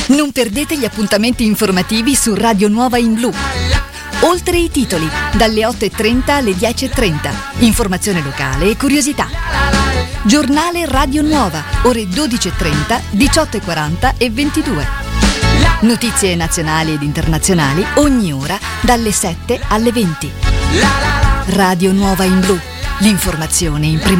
Non perdete gli appuntamenti informativi su Radio Nuova in Blu. Oltre i titoli, dalle 8:30 alle 10:30. Informazione locale e curiosità. Giornale Radio Nuova, ore 12:30, 18:40 e 22. Notizie nazionali ed internazionali ogni ora dalle 7 alle 20. Radio Nuova in Blu, l'informazione in prima